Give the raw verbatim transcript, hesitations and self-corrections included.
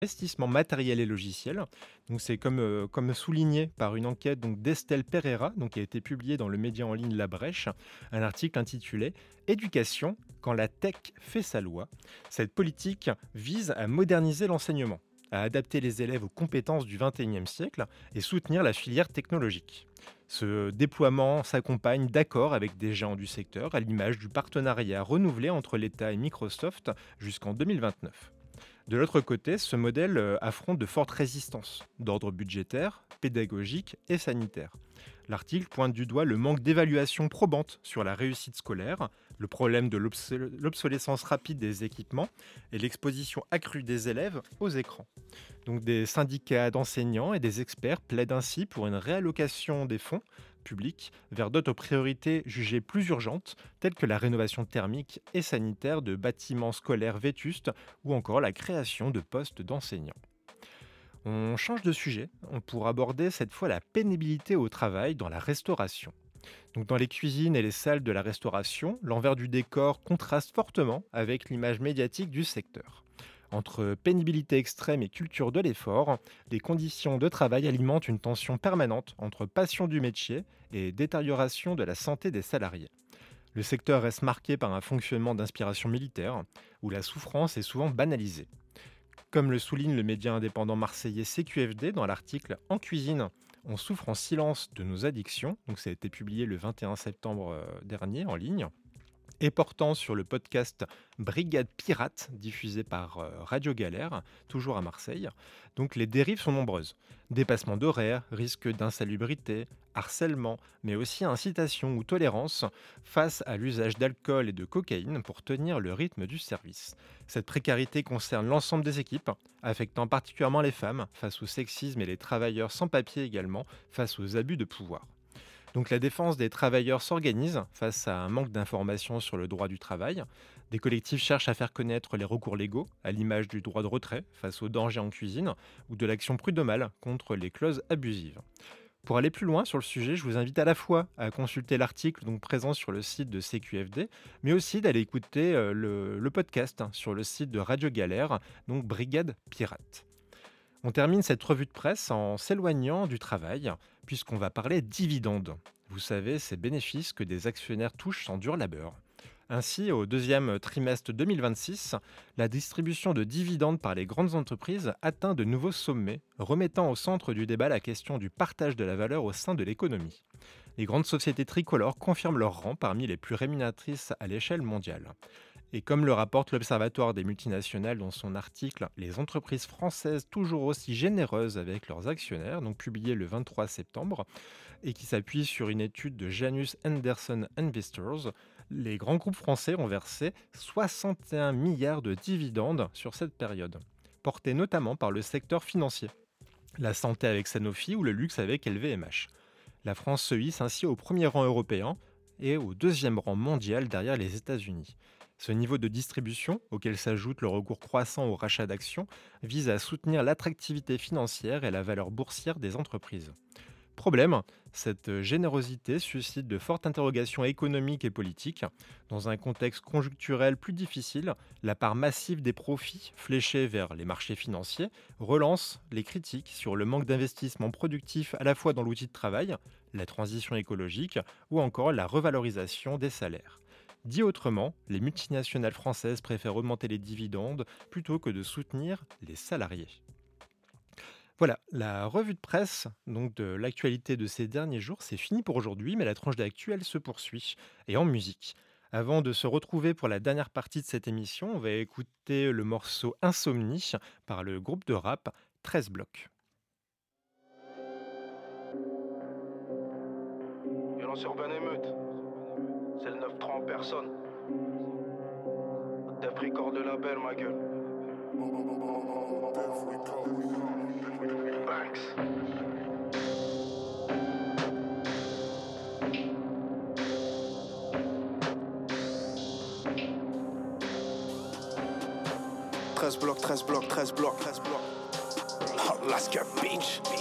Investissement matériel et logiciel. Donc c'est comme, euh, comme souligné par une enquête donc d'Estelle Pereira, donc qui a été publiée dans le média en ligne La Brèche, un article intitulé Éducation quand la tech fait sa loi. Cette politique vise à moderniser l'enseignement, à adapter les élèves aux compétences du vingt et unième siècle et soutenir la filière technologique. Ce déploiement s'accompagne d'accords avec des géants du secteur, à l'image du partenariat renouvelé entre l'État et Microsoft jusqu'en deux mille vingt-neuf. De l'autre côté, ce modèle euh, affronte de fortes résistances, d'ordre budgétaire, pédagogique et sanitaire. L'article pointe du doigt le manque d'évaluation probante sur la réussite scolaire, le problème de l'obsol- l'obsolescence rapide des équipements et l'exposition accrue des élèves aux écrans. Donc des syndicats d'enseignants et des experts plaident ainsi pour une réallocation des fonds publics vers d'autres priorités jugées plus urgentes, telles que la rénovation thermique et sanitaire de bâtiments scolaires vétustes ou encore la création de postes d'enseignants. On change de sujet, on pourra aborder cette fois la pénibilité au travail dans la restauration. Donc dans les cuisines et les salles de la restauration, l'envers du décor contraste fortement avec l'image médiatique du secteur. Entre pénibilité extrême et culture de l'effort, les conditions de travail alimentent une tension permanente entre passion du métier et détérioration de la santé des salariés. Le secteur reste marqué par un fonctionnement d'inspiration militaire, où la souffrance est souvent banalisée. Comme le souligne le média indépendant marseillais C Q F D dans l'article En cuisine, on souffre en silence de nos addictions, donc ça a été publié le vingt et un septembre euh, dernier en ligne, et portant sur le podcast Brigade Pirate, diffusé par euh, Radio Galère, toujours à Marseille. Donc les dérives sont nombreuses. Dépassement d'horaires, risque d'insalubrité, harcèlement, mais aussi incitation ou tolérance face à l'usage d'alcool et de cocaïne pour tenir le rythme du service. Cette précarité concerne l'ensemble des équipes, affectant particulièrement les femmes face au sexisme et les travailleurs sans papier également face aux abus de pouvoir. Donc la défense des travailleurs s'organise face à un manque d'informations sur le droit du travail. Des collectifs cherchent à faire connaître les recours légaux, à l'image du droit de retrait face aux dangers en cuisine ou de l'action prud'homale contre les clauses abusives. Pour aller plus loin sur le sujet, je vous invite à la fois à consulter l'article donc présent sur le site de C Q F D, mais aussi d'aller écouter euh, le, le podcast hein, sur le site de Radio Galère, donc Brigade Pirate. On termine cette revue de presse en s'éloignant du travail, puisqu'on va parler dividendes. Vous savez, ces bénéfices que des actionnaires touchent sans dur labeur. Ainsi, au deuxième trimestre deux mille vingt-six, la distribution de dividendes par les grandes entreprises atteint de nouveaux sommets, remettant au centre du débat la question du partage de la valeur au sein de l'économie. Les grandes sociétés tricolores confirment leur rang parmi les plus rémunératrices à l'échelle mondiale. Et comme le rapporte l'Observatoire des multinationales dans son article Les entreprises françaises toujours aussi généreuses avec leurs actionnaires, donc publié le vingt-trois septembre, et qui s'appuie sur une étude de Janus Henderson Investors, les grands groupes français ont versé soixante et un milliards de dividendes sur cette période, portés notamment par le secteur financier, la santé avec Sanofi ou le luxe avec L V M H. La France se hisse ainsi au premier rang européen et au deuxième rang mondial derrière les États-Unis. Ce niveau de distribution, auquel s'ajoute le recours croissant au rachat d'actions, vise à soutenir l'attractivité financière et la valeur boursière des entreprises. Problème, cette générosité suscite de fortes interrogations économiques et politiques. Dans un contexte conjoncturel plus difficile, la part massive des profits fléchés vers les marchés financiers relance les critiques sur le manque d'investissement productif à la fois dans l'outil de travail, la transition écologique ou encore la revalorisation des salaires. Dit autrement, les multinationales françaises préfèrent augmenter les dividendes plutôt que de soutenir les salariés. Voilà, la revue de presse donc de l'actualité de ces derniers jours, c'est fini pour aujourd'hui, mais la tranche d'actu, elle se poursuit, et en musique. Avant de se retrouver pour la dernière partie de cette émission, on va écouter le morceau Insomnie par le groupe de rap treize blocs. Violence urbaine émeute, c'est le neuf trois en personne. Def Record de label, ma gueule. Banks. treize blocs, treize blocs, treize blocs, treize blocs. Oh, Lascar Beach.